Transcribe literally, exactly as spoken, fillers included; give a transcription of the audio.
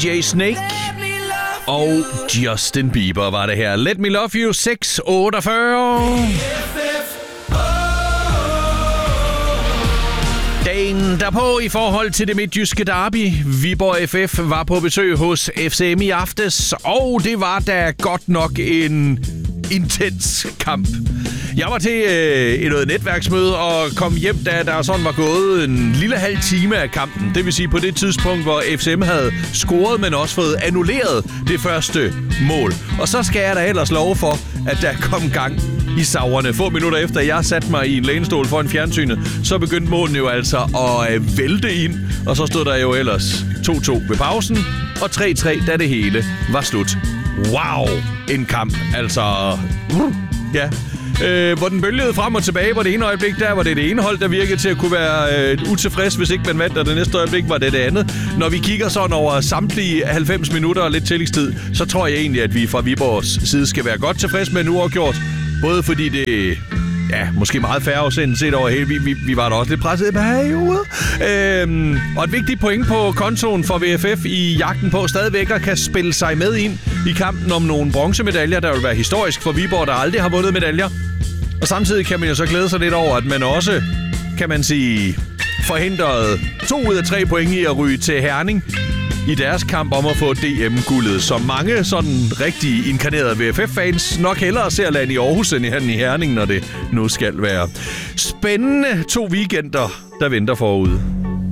D J Snake og Justin Bieber var det her. Let Me Love You, seks otteogfyrre. Dagen derpå i forhold til det midtjyske derby. Viborg F F var på besøg hos F C M i aftes, og det var da godt nok en intens kamp. Jeg var til øh, et noget netværksmøde og kom hjem, da der sådan var gået en lille halv time af kampen. Det vil sige på det tidspunkt, hvor F C M havde scoret, men også fået annulleret det første mål. Og så skal jeg da ellers love for, at der kom gang i saverne. Få minutter efter, jeg satte mig i en lænestol foran fjernsynet, så begyndte målene jo altså at øh, vælte ind. Og så stod der jo ellers to to ved pausen, og tre tre, da det hele var slut. Wow, en kamp. Altså, uh, ja. Øh, hvor den bølgede frem og tilbage, hvor det ene øjeblik, der var det det ene hold, der virkede til at kunne være øh, utilfreds, hvis ikke man vandt, og det næste øjeblik var det det andet. Når vi kigger sådan over samtlige halvfems minutter og lidt tillægstid, så tror jeg egentlig, at vi fra Viborgs side skal være godt tilfreds med en uafgjort. Både fordi det... Ja, måske meget færre afsendt set over hele. Vi, vi, vi var da også lidt presset i perioder. Øhm, og et vigtigt point på kontoen for V F F i jagten på stadigvæk at kan spille sig med ind i kampen om nogle bronzemedaljer, der vil være historisk for Viborg, der aldrig har vundet medaljer. Og samtidig kan man jo så glæde sig lidt over, at man også, kan man sige, forhindrede to ud af tre point i at ryge til Herning i deres kamp om at få D M-guldet, som mange sådan rigtig inkarnerede V F F-fans nok hellere ser lande i Aarhus end i Herning, når det nu skal være. Spændende to weekender, der venter forude.